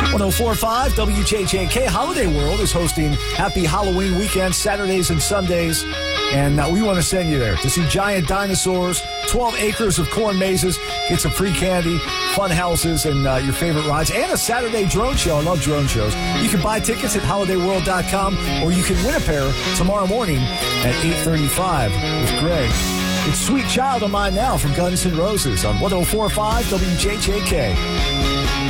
1045 WJJK. Holiday World is hosting Happy Halloween weekend, Saturdays and Sundays. And we want to send you there to see giant dinosaurs, 12 acres of corn mazes, get some free candy, fun houses, and your favorite rides, and a Saturday drone show. I love drone shows. You can buy tickets at holidayworld.com, or you can win a pair tomorrow morning at 8:35 with Greg. It's Sweet Child of Mine Now from Guns N' Roses on 1045 WJJK.